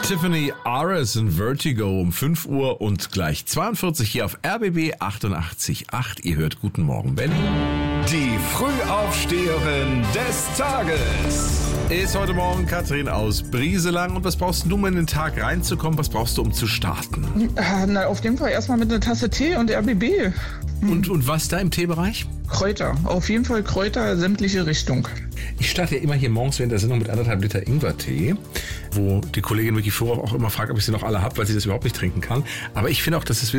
Tiffany Ares in Vertigo um 5 Uhr und gleich 42 hier auf RBB 88.8. Ihr hört Guten Morgen Berlin. Die Frühaufsteherin des Tages Ist heute Morgen Katrin aus Brieselang. Und was brauchst du, um in den Tag reinzukommen? Was brauchst du, um zu starten? Na, auf jeden Fall erstmal mit einer Tasse Tee und RBB. Und was da im Teebereich? Kräuter. Auf jeden Fall Kräuter, sämtliche Richtung. Ich starte ja immer hier morgens während der Sendung mit 1,5 Liter Ingwertee, wo die Kollegin Vicky Vorhoff auch immer fragt, ob ich sie noch alle habe, weil sie das überhaupt nicht trinken kann. Aber ich finde auch, dass es